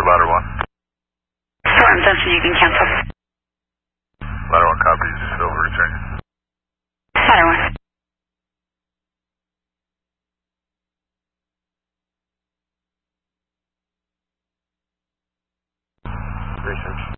ladder 1. Storm, Simpson, you can cancel. Ladder 1 copies, over, returning. Ladder 1. Research.